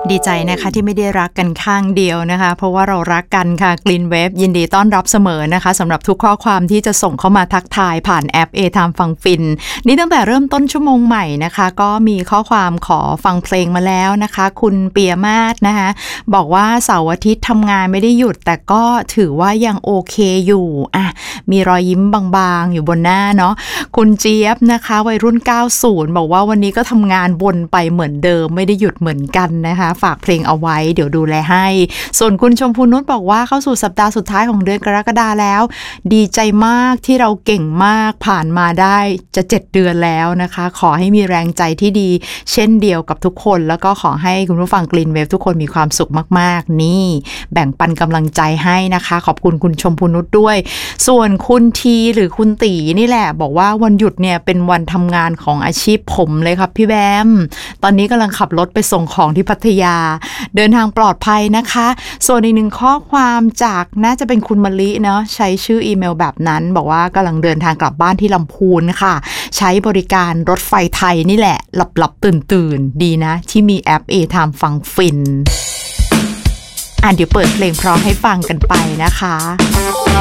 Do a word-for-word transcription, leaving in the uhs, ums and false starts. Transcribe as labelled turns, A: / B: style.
A: ดีใจนะคะที่ไม่ได้รักกันข้างเดียวนะคะเพราะว่าเรารักกันค่ะ Green Wave ยินดีต้อนรับเสมอนะคะสำหรับทุกข้อความที่จะส่งเข้ามาทักทายผ่านแอป A-Time ฟังฟินนี่ตั้งแต่เริ่มต้นชั่วโมงใหม่นะคะก็มีข้อความขอฟังเพลงมาแล้วนะคะคุณเปียมาศนะคะบอกว่าเสาร์อาทิตย์ทำงานไม่ได้หยุดแต่ก็ถือว่ายังโอเคอยู่อ่ะมีรอยยิ้มบางๆอยู่บนหน้าเนาะคุณเจี๊ยบนะคะวัยรุ่นเก้าสิบบอกว่าวันนี้ก็ทำงานวนไปเหมือนเดิมไม่ได้หยุดเหมือนกันนะคะฝากเพลงเอาไว้เดี๋ยวดูแลให้ส่วนคุณชมพูนุชบอกว่าเข้าสู่สัปดาห์สุดท้ายของเดือนกรกฎาคมแล้วดีใจมากที่เราเก่งมากผ่านมาได้จะเจ็ดเดือนแล้วนะคะขอให้มีแรงใจที่ดีเช่นเดียวกับทุกคนแล้วก็ขอให้คุณผู้ฟัง Green Wave ทุกคนมีความสุขมากๆนี่แบ่งปันกำลังใจให้นะคะขอบคุณคุณชมพูนุชด้วยส่วนคุณทีหรือคุณตีนี่แหละบอกว่าวันหยุดเนี่ยเป็นวันทำงานของอาชีพผมเลยครับพี่แบมตอนนี้กำลังขับรถไปส่งของที่พัทยาเดินทางปลอดภัยนะคะส่วนอีกหนึ่งข้อความจากน่าจะเป็นคุณมะลิเนาะใช้ชื่ออีเมลแบบนั้นบอกว่ากำลังเดินทางกลับบ้านที่ลำพูนค่ะใช้บริการรถไฟไทยนี่แหละหลับๆตื่นๆดีนะที่มีแอป A-Time ฟังฟินอ่ะเดี๋ยวเปิดเพลงเพราะให้ฟังกันไปนะคะ